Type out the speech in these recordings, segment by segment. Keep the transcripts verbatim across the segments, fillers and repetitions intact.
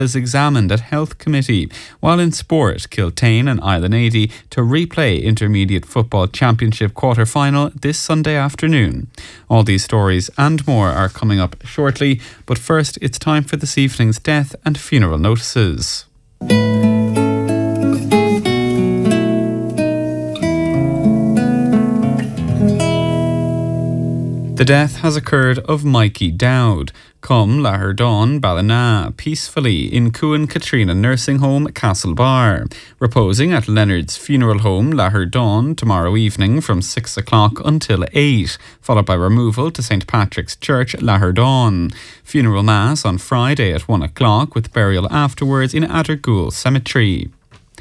is examined at Health Committee, while in sport, Kiltane and Island eighty to replay Intermediate Football Championship quarter-final this Sunday afternoon. All these stories and more are coming up shortly, but first it's time for this evening's death and funeral notices. The death has occurred of Mikey Dowd, come Laherdon, Ballina, peacefully in Cuan Katrina Nursing Home, Castlebar, reposing at Leonard's Funeral Home, Laherdon, tomorrow evening from six o'clock until eight, followed by removal to Saint Patrick's Church, Laherdon. Funeral Mass on Friday at one o'clock with burial afterwards in Adergool Cemetery.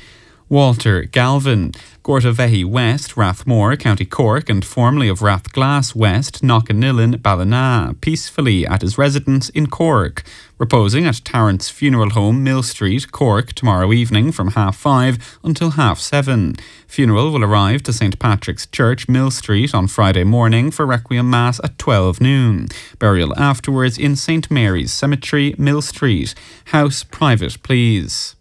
Walter Galvin, Gortavehi West, Rathmore, County Cork, and formerly of Rathglass West, Knockannillan, Ballina, peacefully at his residence in Cork, reposing at Tarrant's Funeral Home, Mill Street, Cork, tomorrow evening from half five until half seven. Funeral will arrive to Saint Patrick's Church, Mill Street, on Friday morning for Requiem Mass at twelve noon. Burial afterwards in Saint Mary's Cemetery, Mill Street. House private, please.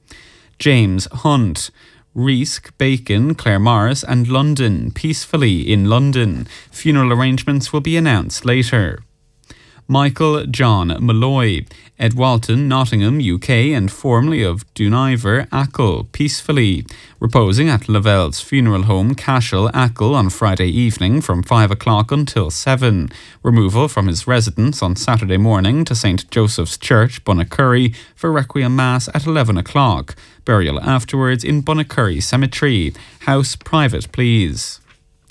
James Hunt, Reesk, Bacon, Claremorris and London, peacefully in London. Funeral arrangements will be announced later. Michael John Malloy, Ed Walton, Nottingham, U K, and formerly of Duniver, Achill, peacefully, reposing at Lavelle's Funeral Home, Cashel, Achill, on Friday evening from five o'clock until seven. Removal from his residence on Saturday morning to Saint Joseph's Church, Bunnacurry, for Requiem Mass at eleven o'clock. Burial afterwards in Bunnacurry Cemetery. House private, please.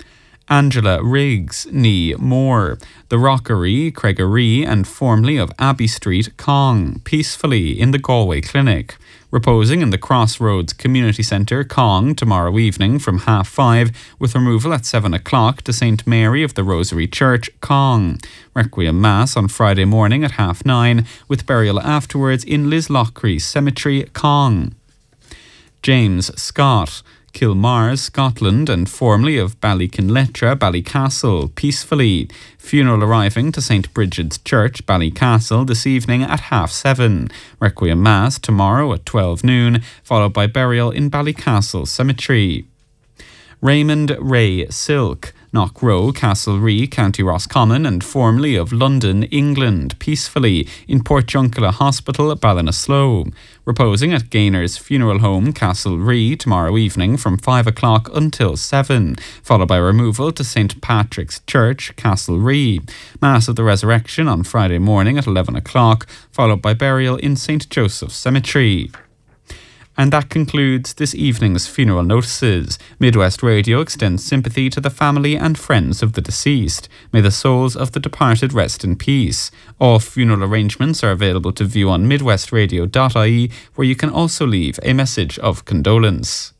Angela Riggs, Nee Moore, The Rockery, Craigaree, and formerly of Abbey Street, Cong, peacefully in the Galway Clinic. Reposing in the Crossroads Community Centre, Cong, tomorrow evening from half five, with removal at seven o'clock to Saint Mary of the Rosary Church, Cong. Requiem Mass on Friday morning at half nine, with burial afterwards in Lislochry Cemetery, Cong. James Scott, Kilmars, Scotland, and formerly of Ballykinletra, Ballycastle, peacefully. Funeral arriving to Saint Bridget's Church, Ballycastle, this evening at half seven. Requiem Mass tomorrow at twelve noon, followed by burial in Ballycastle Cemetery. Raymond Ray Silk, Knockrow, Castlerea, County Roscommon, and formerly of London, England, peacefully in Portjunkella Hospital, Ballinasloe. Reposing at Gaynor's Funeral Home, Castlerea, tomorrow evening from five o'clock until seven, followed by removal to Saint Patrick's Church, Castlerea. Mass of the Resurrection on Friday morning at eleven o'clock, followed by burial in Saint Joseph's Cemetery. And that concludes this evening's funeral notices. Midwest Radio extends sympathy to the family and friends of the deceased. May the souls of the departed rest in peace. All funeral arrangements are available to view on midwestradio dot I E, where you can also leave a message of condolence.